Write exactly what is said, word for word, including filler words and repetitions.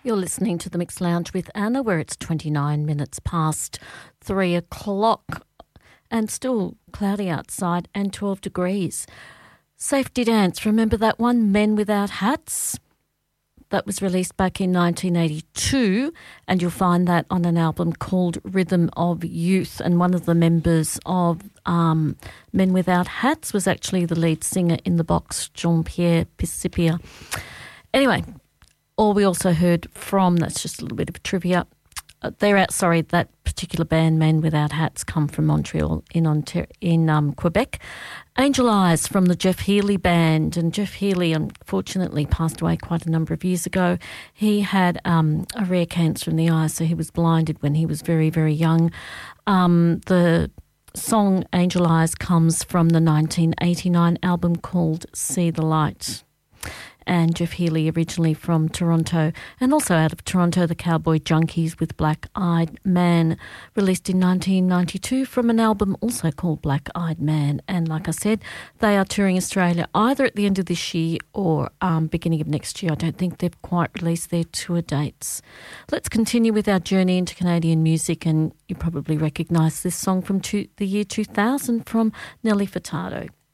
You're listening to The Mixed Lounge with Anna, where it's twenty-nine minutes past three o'clock and still cloudy outside and twelve degrees. Safety Dance, remember that one, Men Without Hats? That was released back in nineteen eighty-two, and you'll find that on an album called Rhythm of Youth. And one of the members of um, Men Without Hats was actually the lead singer in The Box, Jean-Pierre Piscipia. Anyway, or we also heard from, that's just a little bit of trivia, uh, they're out, sorry, that particular band, Men Without Hats, come from Montreal in Ontario, in um, Quebec. Angel Eyes from the Jeff Healey Band, and Jeff Healey unfortunately passed away quite a number of years ago. He had um, a rare cancer in the eye, so he was blinded when he was very, very young. Um, the song Angel Eyes comes from the nineteen eighty-nine album called See the Light. And Jeff Healey, originally from Toronto, and also out of Toronto, the Cowboy Junkies with Black Eyed Man, released in nineteen ninety-two from an album also called Black Eyed Man. And like I said, they are touring Australia either at the end of this year or um, beginning of next year. I don't think they've quite released their tour dates. Let's continue with our journey into Canadian music, and you probably recognise this song from two, the year two thousand from Nelly Furtado.